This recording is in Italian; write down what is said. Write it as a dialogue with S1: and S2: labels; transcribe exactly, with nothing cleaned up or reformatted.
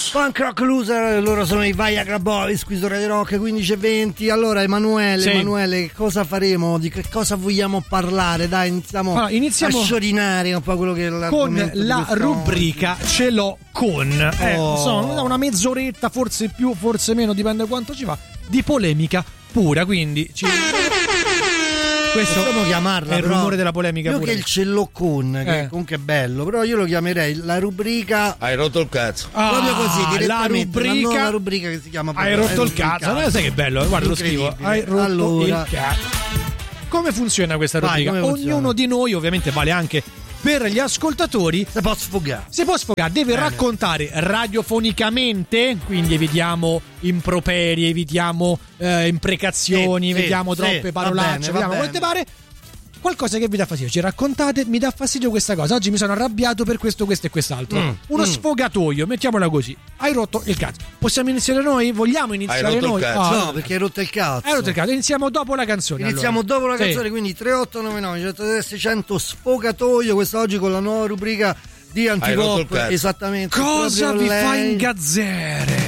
S1: Punk Rock Loser, loro sono i Viagra Boys, qui su Radio Rock quindici e venti. Allora Emanuele, sì. Emanuele, che cosa faremo? Di che cosa vogliamo parlare? Dai, iniziamo, allora, iniziamo a sciorinare un po' quello che è
S2: con la rubrica oggi. Ce l'ho con eh,
S1: oh.
S2: sono una mezz'oretta, forse più, forse meno, dipende quanto ci fa, di polemica pura, quindi ci... questo
S1: possiamo chiamarla,
S2: è il rumore della polemica
S1: io
S2: pure.
S1: Che il ce l'ho con, che
S2: eh.
S1: comunque è bello, però io lo chiamerei la rubrica
S3: hai rotto il cazzo,
S2: ah,
S1: proprio così direttamente,
S2: la rubrica,
S1: la rubrica che si chiama
S2: hai rotto il cazzo, non sai che bello, guarda lo scrivo, hai rotto
S1: allora.
S2: il cazzo. Come funziona questa rubrica?
S1: Vai,
S2: ognuno
S1: funziona?
S2: di noi, ovviamente vale anche per gli ascoltatori,
S1: si può sfogare
S2: si può sfogare, deve
S1: Bene.
S2: raccontare radiofonicamente, quindi evitiamo improperi, evitiamo eh, imprecazioni,
S1: sì,
S2: evitiamo
S1: sì,
S2: troppe
S1: sì,
S2: parolacce,
S1: va bene,
S2: vediamo
S1: va
S2: quante
S1: bene.
S2: pare. Qualcosa che vi dà fastidio, ci raccontate, mi dà fastidio questa cosa, oggi mi sono arrabbiato per questo, questo e quest'altro.
S1: Mm,
S2: Uno
S1: mm.
S2: sfogatoio, mettiamola così. Hai rotto il cazzo. Possiamo iniziare noi? Vogliamo iniziare
S3: Hai rotto
S2: noi?
S3: il cazzo.
S2: Ah,
S1: no, perché hai rotto il cazzo.
S2: Hai rotto il cazzo. Iniziamo dopo la canzone.
S1: Iniziamo
S2: allora.
S1: dopo la
S2: Sì.
S1: canzone, quindi tre otto nove nove centotré seicento sfogatoio, quest'oggi con la nuova rubrica di
S3: rotto il
S1: Antipop.
S3: cazzo.
S1: Esattamente.
S2: Cosa
S1: proprio
S2: vi fa
S1: lei.
S2: ingazzare?